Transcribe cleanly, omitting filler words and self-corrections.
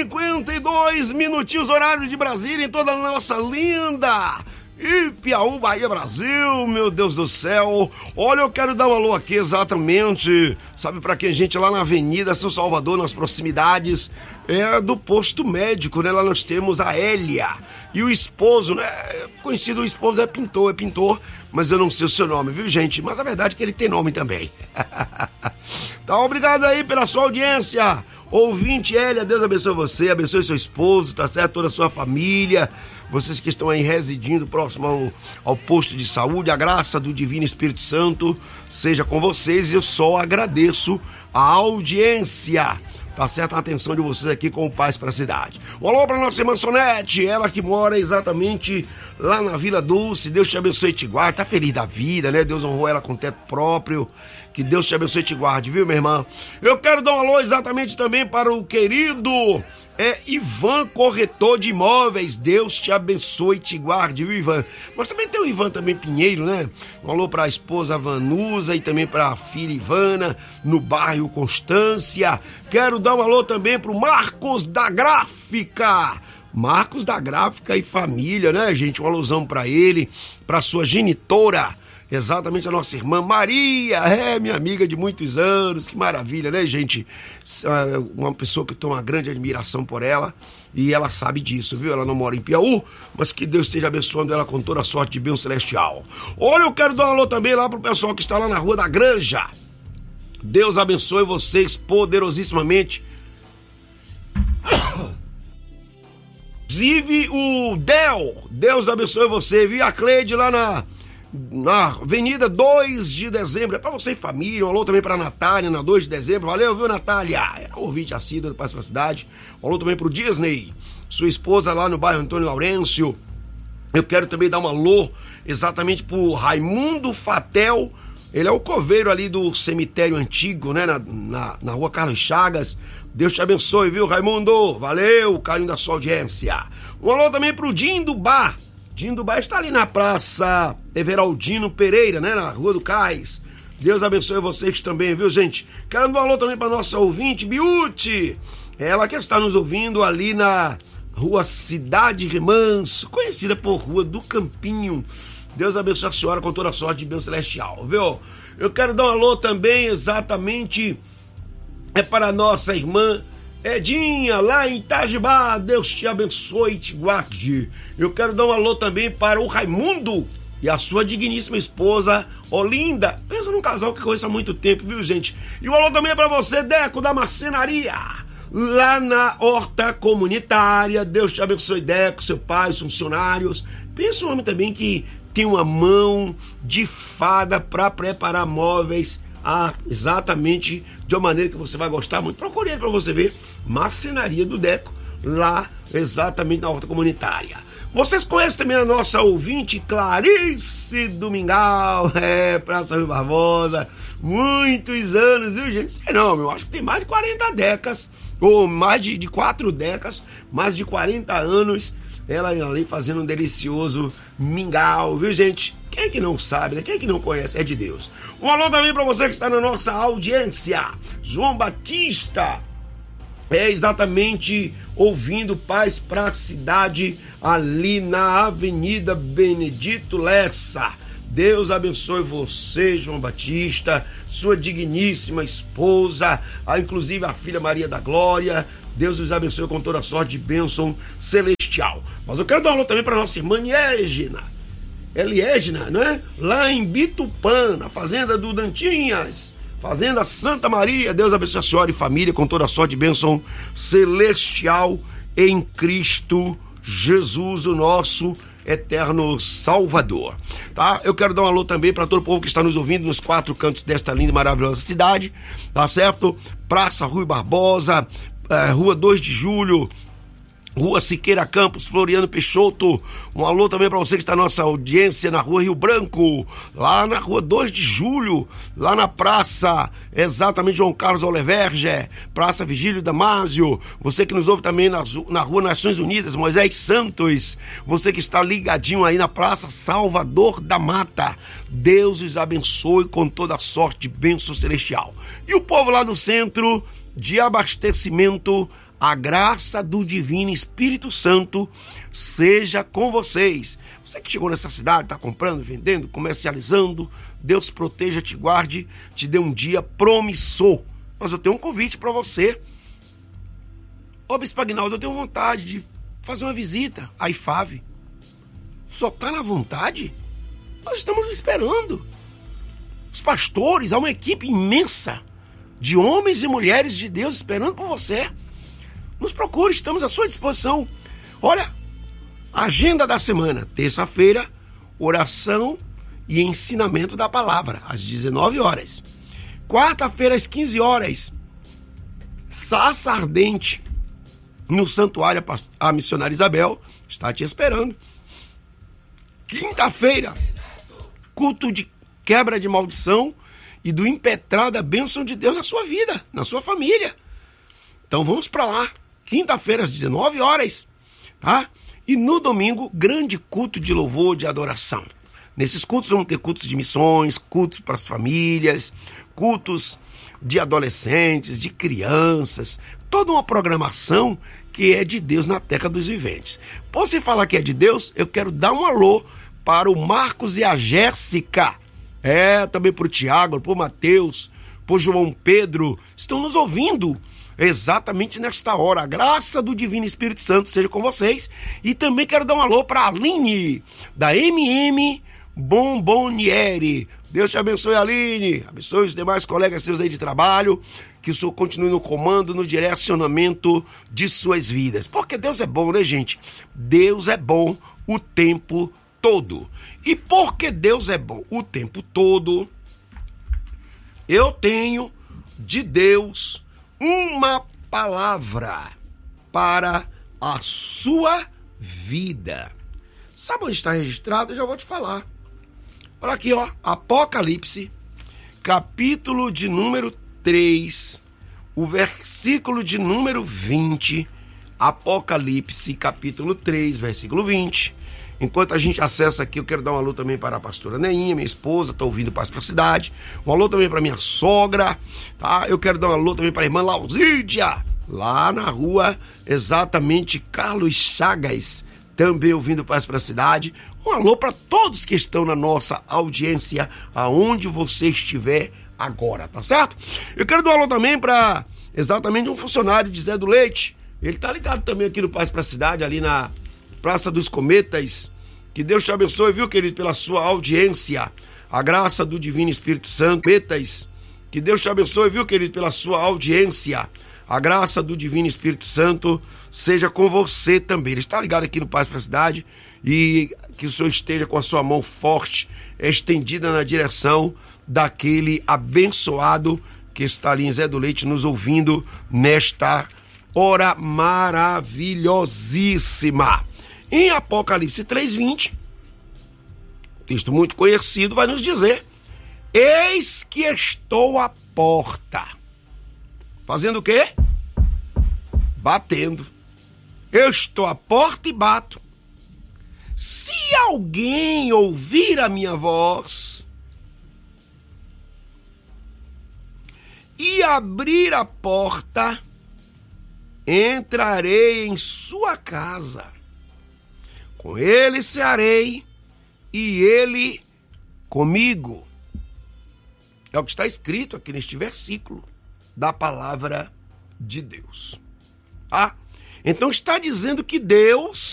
52 minutinhos, horário de Brasília, em toda a nossa linda e Piauí, Bahia, Brasil, meu Deus do céu. Olha, eu quero dar um alô aqui exatamente, sabe pra quem? Gente, lá na Avenida São Salvador, nas proximidades do posto médico, né? Lá nós temos a Hélia e o esposo, né? Conhecido, o esposo é pintor, mas eu não sei o seu nome, viu, gente? Mas a verdade é que ele tem nome também. Tá, obrigado aí pela sua audiência. Ouvinte Hélia, Deus abençoe você, abençoe seu esposo, tá certo? Toda a sua família, vocês que estão aí residindo próximo ao posto de saúde, a graça do Divino Espírito Santo seja com vocês e eu só agradeço a audiência, tá certo? A atenção de vocês aqui com o Paz para a Cidade. Um alô pra nossa irmã Sonete, ela que mora exatamente lá na Vila Dulce, Deus te abençoe e te guarde, tá feliz da vida, né? Deus honrou ela com teto próprio. Que Deus te abençoe e te guarde, viu, minha irmã? Eu quero dar um alô exatamente também para o querido Ivan, corretor de imóveis. Deus te abençoe e te guarde, viu, Ivan? Mas também tem o Ivan também Pinheiro, né? Um alô para a esposa Vanusa e também para a filha Ivana, no bairro Constância. Quero dar um alô também para o Marcos da Gráfica. Marcos da Gráfica e família, né, gente? Um alôzão para ele, para sua genitora. Exatamente, a nossa irmã Maria, minha amiga de muitos anos, que maravilha, né, gente? Uma pessoa que eu tenho uma grande admiração por ela e ela sabe disso, viu? Ela não mora em Piauí, mas que Deus esteja abençoando ela com toda a sorte de bênção celestial. Olha, eu quero dar um alô também lá pro pessoal que está lá na Rua da Granja. Deus abençoe vocês poderosíssimamente. Inclusive o Deus abençoe você, viu? A Cleide lá na Avenida 2 de Dezembro, é pra você e família. Um alô também pra Natália, na 2 de Dezembro, valeu, viu, Natália? É um ouvinte assíduo do Paz pra Cidade. Um alô também pro Disney, sua esposa lá no bairro Antônio Laurêncio. Eu quero também dar um alô exatamente pro Raimundo Fatel, ele é o coveiro ali do cemitério antigo, né, na rua Carlos Chagas. Deus te abençoe, viu, Raimundo? Valeu, carinho da sua audiência. Um alô também pro Dindo Bar. Dindo Bar está ali na Praça Everaldino Pereira, né? Na Rua do Cais. Deus abençoe vocês também, viu, gente? Quero dar um alô também para nossa ouvinte, Biute. Ela que está nos ouvindo ali na Rua Cidade Remanso, conhecida por Rua do Campinho. Deus abençoe a senhora com toda a sorte de bênção celestial, viu? Eu quero dar um alô também, exatamente, para a nossa irmã Edinha, lá em Itajibá. Deus te abençoe e te guarde. Eu quero dar um alô também para o Raimundo e a sua digníssima esposa Olinda. Pensa num casal que conheço há muito tempo, viu, gente? E um alô também é para você, Deco, da Marcenaria, lá na Horta Comunitária. Deus te abençoe, Deco, seu pai, os funcionários. Pensa um homem também que tem uma mão de fada para preparar móveis exatamente de uma maneira que você vai gostar muito. Procure ele para você ver. Marcenaria do Deco, lá exatamente na Horta Comunitária. Vocês conhecem também a nossa ouvinte Clarice Domingal, Praça Rui Barbosa, muitos anos, viu, gente? Sei não, eu acho que tem mais de 40 décadas, ou mais de 4 décadas, mais de 40 anos, ela ali fazendo um delicioso mingau, viu, gente? Quem é que não sabe, né? Quem é que não conhece? É de Deus. Um alô também para você que está na nossa audiência, João Batista, exatamente ouvindo Paz para a Cidade, ali na Avenida Benedito Lessa. Deus abençoe você, João Batista, sua digníssima esposa, inclusive a filha Maria da Glória. Deus os abençoe com toda a sorte de bênção celestial. Mas eu quero dar um alô também para nossa irmã Eliégina, né? Lá em Bitupã, na fazenda do Dantinhas, Fazenda Santa Maria. Deus abençoe a senhora e família com toda a sorte de bênção celestial em Cristo Jesus, o nosso eterno Salvador, tá? Eu quero dar um alô também para todo o povo que está nos ouvindo nos 4 cantos desta linda e maravilhosa cidade, tá certo? Praça Rui Barbosa, Rua 2 de Julho, Rua Siqueira Campos, Floriano Peixoto. Um alô também para você que está na nossa audiência na Rua Rio Branco, lá na Rua 2 de Julho, lá na Praça exatamente João Carlos Oleverge, Praça Vigílio Damásio. Você que nos ouve também na Rua Nações Unidas, Moisés Santos. Você que está ligadinho aí na Praça Salvador da Mata. Deus os abençoe com toda a sorte de bênção celestial. E o povo lá do centro de abastecimento A graça do Divino Espírito Santo seja com vocês. Você que chegou nessa cidade, está comprando, vendendo, comercializando, Deus proteja, te guarde, te dê um dia promissor. Mas eu tenho um convite para você. Ô, Bispo Aguinaldo, eu tenho vontade de fazer uma visita à IFAV. Só está na vontade? Nós estamos esperando. Os pastores, há uma equipe imensa de homens e mulheres de Deus esperando por você. Nos procure, estamos à sua disposição. Olha, agenda da semana, terça-feira, oração e ensinamento da palavra, às 19 horas. Quarta-feira, às 15 horas, Sarça Ardente, no Santuário a Missionária Isabel, está te esperando. Quinta-feira, culto de quebra de maldição e do impetrar da bênção de Deus na sua vida, na sua família. Então vamos para lá. Quinta-feira, às 19 horas, tá? E no domingo, grande culto de louvor, de adoração. Nesses cultos vamos ter cultos de missões, cultos para as famílias, cultos de adolescentes, de crianças, toda uma programação que é de Deus na terra dos viventes. Por você falar que é de Deus, eu quero dar um alô para o Marcos e a Jéssica. Também para o Tiago, para o Mateus, para o João Pedro, estão nos ouvindo exatamente nesta hora. A graça do Divino Espírito Santo seja com vocês. E também quero dar um alô para a Aline, da MM Bomboniere. Deus te abençoe, Aline. Abençoe os demais colegas seus aí de trabalho. Que o Senhor continue no comando, no direcionamento de suas vidas. Porque Deus é bom, né, gente? Deus é bom o tempo todo. E porque Deus é bom o tempo todo, eu tenho de Deus uma palavra para a sua vida. Sabe onde está registrado? Eu já vou te falar. Olha aqui, ó, Apocalipse, capítulo de número 3, o versículo de número 20, Apocalipse, capítulo 3, versículo 20. Enquanto a gente acessa aqui, eu quero dar um alô também para a pastora Neinha, minha esposa, está ouvindo Paz para a Cidade. Um alô também para minha sogra, tá? Eu quero dar um alô também para a irmã Lausídia, lá na rua, exatamente, Carlos Chagas, também ouvindo Paz para a Cidade. Um alô para todos que estão na nossa audiência, aonde você estiver agora, tá certo? Eu quero dar um alô também para exatamente um funcionário de Zé do Leite. Ele tá ligado também aqui no Paz para a Cidade, ali na Praça dos Cometas. Que Deus te abençoe, viu, querido, pela sua audiência. A graça do Divino Espírito Santo. Cometas. Que Deus te abençoe, viu, querido, pela sua audiência. A graça do Divino Espírito Santo seja com você também. Ele está ligado aqui no Paz para a Cidade e que o Senhor esteja com a sua mão forte, estendida na direção daquele abençoado que está ali em Zé do Leite nos ouvindo nesta hora maravilhosíssima. Em Apocalipse 3:20, texto muito conhecido, vai nos dizer: eis que estou à porta. Fazendo o quê? Batendo. Eu estou à porta e bato. Se alguém ouvir a minha voz e abrir a porta, entrarei em sua casa. Com ele cearei e ele comigo. É o que está escrito aqui neste versículo da palavra de Deus. Então está dizendo que Deus